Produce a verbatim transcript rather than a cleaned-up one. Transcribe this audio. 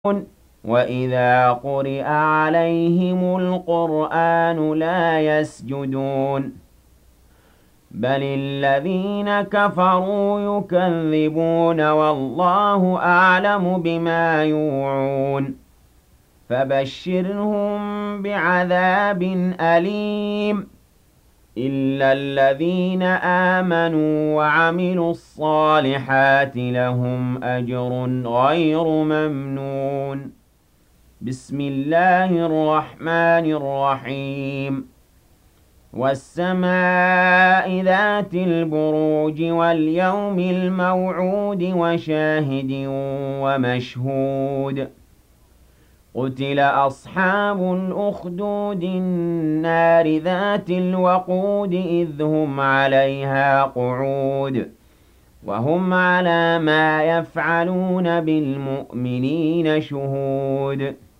وَإِذَا قُرِئَ عَلَيْهِمُ الْقُرْآنُ لَا يَسْجُدُونَ بَلِ الَّذِينَ كَفَرُوا يُكَذِّبُونَ وَاللَّهُ أَعْلَمُ بِمَا يُوعُونَ فَبَشِّرْهُم بِعَذَابٍ أَلِيمٍ إِلَّا الَّذِينَ آمَنُوا وَعَمِلُوا الصَّالِحَاتِ لَهُمْ أَجْرٌ غَيْرُ مَمْنُونٍ بسم الله الرحمن الرحيم وَالسَّمَاءِ ذَاتِ الْبُرُوجِ وَالْيَوْمِ الْمَوْعُودِ وَشَاهِدٍ وَمَشْهُودٍ قُتِلَ أَصْحَابُ الْأُخْدُودِ النَّارِ ذَاتِ الْوَقُودِ إِذْ هُمْ عَلَيْهَا قُعُودٌ وَهُمْ عَلَىٰ مَا يَفْعَلُونَ بِالْمُؤْمِنِينَ شُهُودٌ